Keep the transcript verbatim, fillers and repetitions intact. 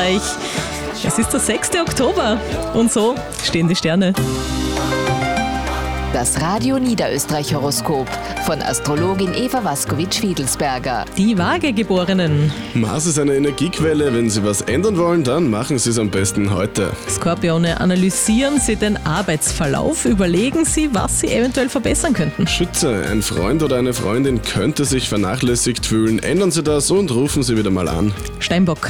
Niederösterreich. Es ist der sechste Oktober und so stehen die Sterne. Das Radio Niederösterreich Horoskop von Astrologin Eva Waskowitsch-Fiedelsberger. Die Waagegeborenen. Mars ist eine Energiequelle. Wenn Sie was ändern wollen, dann machen Sie es am besten heute. Skorpione, analysieren Sie den Arbeitsverlauf. Überlegen Sie, was Sie eventuell verbessern könnten. Schütze, ein Freund oder eine Freundin könnte sich vernachlässigt fühlen. Ändern Sie das und rufen Sie wieder mal an. Steinbock,